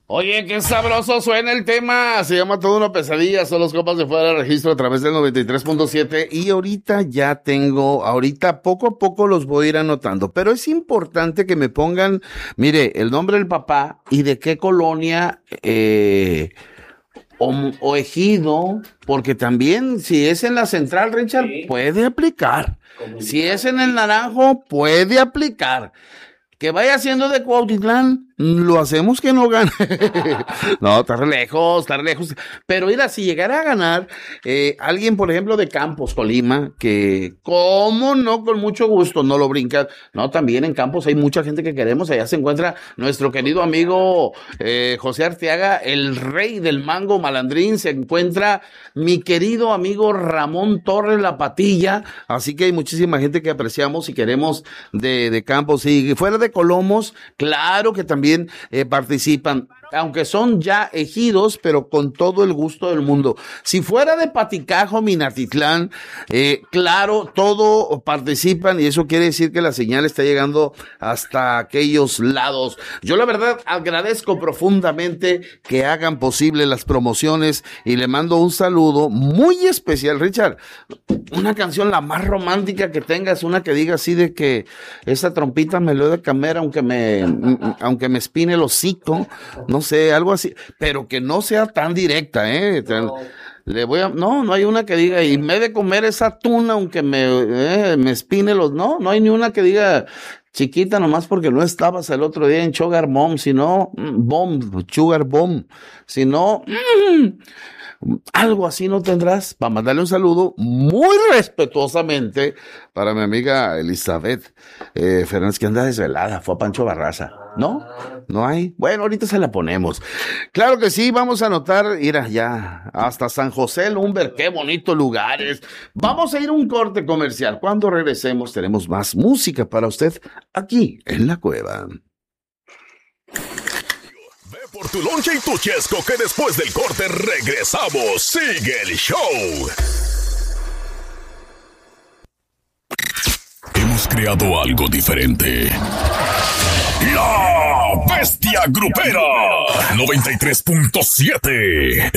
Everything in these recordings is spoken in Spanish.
Oye, qué sabroso suena el tema. Se llama Toda una pesadilla. Son los compas de Fuera de Registro a través del 93.7. Y ahorita poco a poco los voy a ir anotando. Pero es importante que me pongan, mire, el nombre del papá y de qué colonia o ejido, porque también si es en la Central, Richard, sí, puede aplicar. Si es en el Naranjo, puede aplicar. Que vaya siendo de Cuautitlán, lo hacemos que no gane. No, está re lejos. Pero mira, si llegara a ganar alguien, por ejemplo, de Campos, Colima, que, cómo no, con mucho gusto, no lo brinca. No, también en Campos hay mucha gente que queremos. Allá se encuentra nuestro querido amigo José Arteaga, el rey del mango malandrín. Se encuentra mi querido amigo Ramón Torres La Patilla. Así que hay muchísima gente que apreciamos y queremos de Campos. Y fuera de Colomos, claro que también participan, aunque son ya ejidos, pero con todo el gusto del mundo. Si fuera de Paticajo, Minatitlán, claro, todo participan y eso quiere decir que la señal está llegando hasta aquellos lados. Yo la verdad agradezco profundamente que hagan posible las promociones y le mando un saludo muy especial, Richard. Una canción la más romántica que tengas, una que diga así de que esa trompita me lo he de cambiar aunque me espine el hocico, no sé, algo así, pero que no sea tan directa, no hay una que diga, y me he de comer esa tuna aunque me espine no hay ni una que diga, chiquita, nomás porque no estabas el otro día en Sugar Bomb, sino, Sugar Bomb, sino, algo así no tendrás, para mandarle un saludo muy respetuosamente para mi amiga Elizabeth Fernández, que anda desvelada, fue a Pancho Barraza. ¿No? ¿No hay? Bueno, ahorita se la ponemos. Claro que sí, vamos a anotar, mira, ya, hasta San José Lumber, qué bonitos lugares. Vamos a ir a un corte comercial. Cuando regresemos tenemos más música para usted aquí en La Cueva. Ve por tu lonche y tu chesco, que después del corte regresamos. Sigue el show. Hemos creado algo diferente. La Bestia Grupera 93.7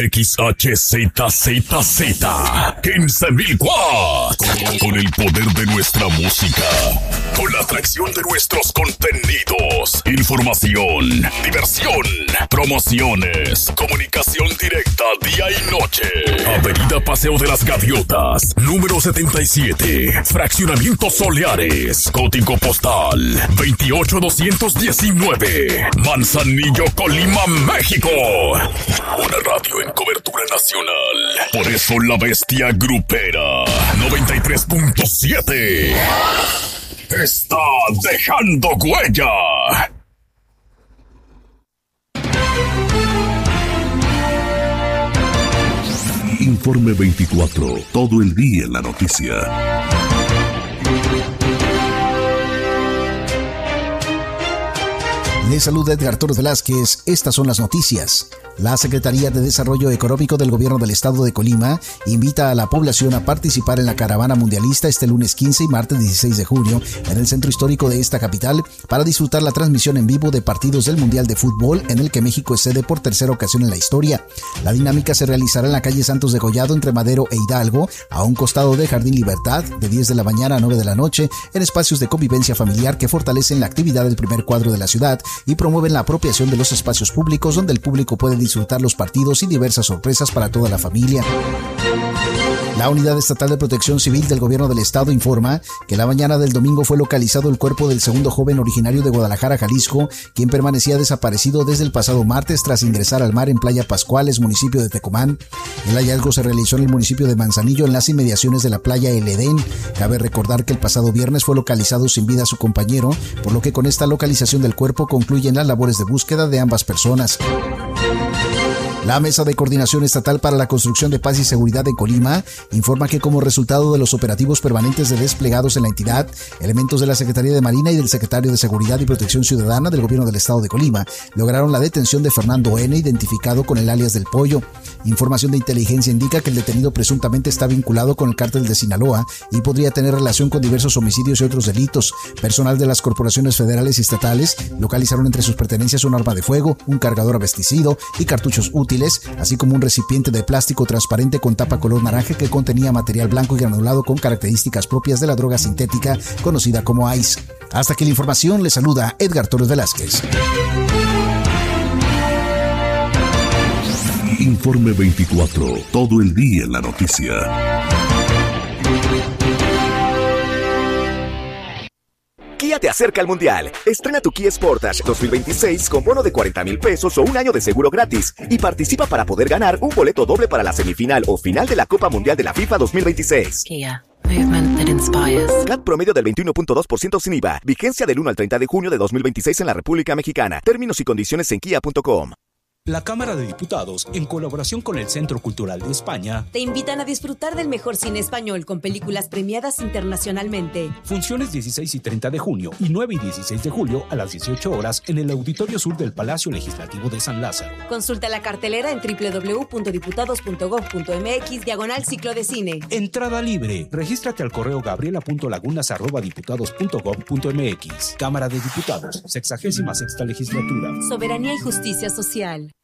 XHZZZ 15,000 watts. Con el poder de nuestra música, con la atracción de nuestros contenidos, información, diversión, promociones, comunicación directa día y noche. Avenida Paseo de las Gaviotas, número 77, Fraccionamiento Soleares, código postal 28219, Manzanillo, Colima, México. Una radio en cobertura nacional. Por eso la Bestia Grupera 93.7 está dejando huella. Informe 24, todo el día en la noticia. Les saluda Edgar Torres Velázquez. Estas son las noticias. La Secretaría de Desarrollo Económico del Gobierno del Estado de Colima invita a la población a participar en la caravana mundialista este lunes 15 y martes 16 de junio en el centro histórico de esta capital para disfrutar la transmisión en vivo de partidos del Mundial de Fútbol en el que México es sede por tercera ocasión en la historia. La dinámica se realizará en la calle Santos de Collado entre Madero e Hidalgo, a un costado de Jardín Libertad, de 10 de la mañana a 9 de la noche, en espacios de convivencia familiar que fortalecen la actividad del primer cuadro de la ciudad y promueven la apropiación de los espacios públicos donde el público puede disfrutar los partidos y diversas sorpresas para toda la familia. La Unidad Estatal de Protección Civil del Gobierno del Estado informa que la mañana del domingo fue localizado el cuerpo del segundo joven originario de Guadalajara, Jalisco, quien permanecía desaparecido desde el pasado martes tras ingresar al mar en Playa Pascuales, municipio de Tecomán. El hallazgo se realizó en el municipio de Manzanillo, en las inmediaciones de la playa El Edén. Cabe recordar que el pasado viernes fue localizado sin vida su compañero, por lo que con esta localización del cuerpo concluyen las labores de búsqueda de ambas personas. La Mesa de Coordinación Estatal para la Construcción de Paz y Seguridad en Colima informa que como resultado de los operativos permanentes desplegados en la entidad, elementos de la Secretaría de Marina y del Secretario de Seguridad y Protección Ciudadana del Gobierno del Estado de Colima lograron la detención de Fernando N., identificado con el alias del Pollo. Información de inteligencia indica que el detenido presuntamente está vinculado con el cártel de Sinaloa y podría tener relación con diversos homicidios y otros delitos. Personal de las corporaciones federales y estatales localizaron entre sus pertenencias un arma de fuego, un cargador abastecido y cartuchos útiles, así como un recipiente de plástico transparente con tapa color naranja que contenía material blanco y granulado con características propias de la droga sintética conocida como ice. Hasta aquí la información, le saluda Edgar Torres Velázquez. Informe 24, todo el día en la noticia. Kia te acerca al Mundial. Estrena tu Kia Sportage 2026 con bono de 40,000 pesos o un año de seguro gratis. Y participa para poder ganar un boleto doble para la semifinal o final de la Copa Mundial de la FIFA 2026. Kia. Movement that inspires. CAT promedio del 21.2% sin IVA. Vigencia del 1 al 30 de junio de 2026 en la República Mexicana. Términos y condiciones en kia.com. La Cámara de Diputados, en colaboración con el Centro Cultural de España, te invitan a disfrutar del mejor cine español con películas premiadas internacionalmente. Funciones 16 y 30 de junio y 9 y 16 de julio a las 18 horas en el Auditorio Sur del Palacio Legislativo de San Lázaro. Consulta la cartelera en www.diputados.gov.mx/ciclo de cine. Entrada libre. Regístrate al correo gabriela.lagunas@diputados.gov.mx. Cámara de Diputados, 66ª Legislatura. Soberanía y justicia social.